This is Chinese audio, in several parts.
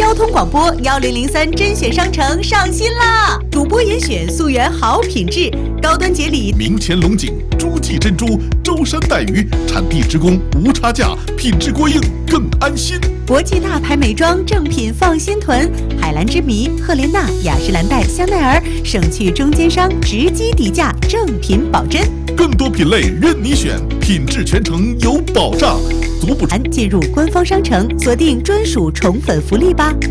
交通广播1003甄选商城上新啦！主播严选溯源好品质，高端节礼明前龙井、诸暨珍珠、舟山带鱼，产地直供，无差价，品质过硬更安心。 国际大牌美妆正品放心囤，海蓝之谜、赫莲娜、雅诗兰黛、香奈儿，省去中间商，直击底价，正品保真。 更多品类任你选，品质全程有保障。足不进入官方商城，锁定专属宠粉福利吧。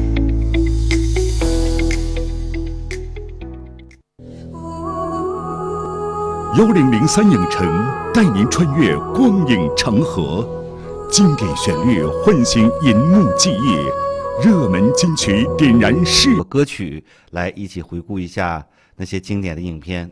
1003影城带您穿越光影长河，经典旋律唤醒银幕记忆，热门金曲点燃歌曲，来一起回顾一下那些经典的影片。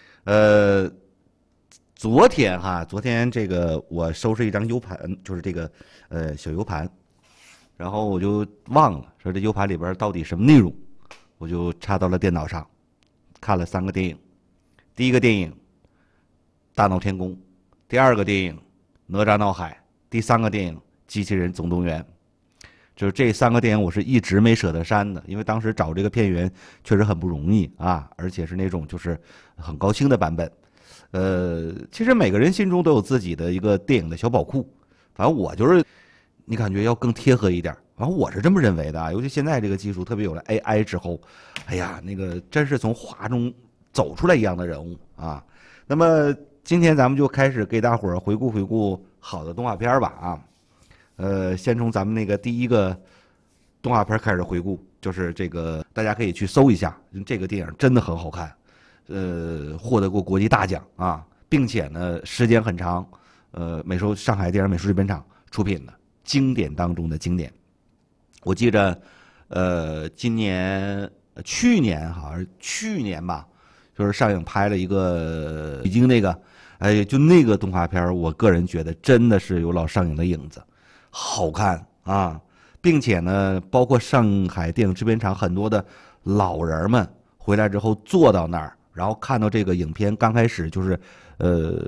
昨天这个我收拾一张 U 盘，就是这个小 U 盘，然后我就忘了说这 U 盘里边到底什么内容，我就插到了电脑上，看了3个电影。第一个电影《大闹天宫》，第二个电影《哪吒闹海》，第3个电影《机器人总动员》。就是这3个电影我是一直没舍得删的，因为当时找这个片源确实很不容易啊，而且是那种就是很高清的版本。其实每个人心中都有自己的一个电影的小宝库，反正我就是你感觉要更贴合一点，然后我是这么认为的啊。尤其现在这个技术，特别有了 AI 之后，哎呀，那个真是从画中走出来一样的人物啊。那么今天咱们就开始给大伙儿回顾好的动画片吧啊。先从咱们那个第一个动画片开始回顾，就是这个大家可以去搜一下，这个电影真的很好看。获得过国际大奖啊，并且呢时间很长，上海电影美术制片厂出品的经典当中的经典。我记着，去年好像是去年吧，就是上映拍了一个北京那个，就那个动画片，我个人觉得真的是有老上影的影子，好看啊，并且呢，包括上海电影制片厂很多的老人们回来之后坐到那儿。然后看到这个影片刚开始就是，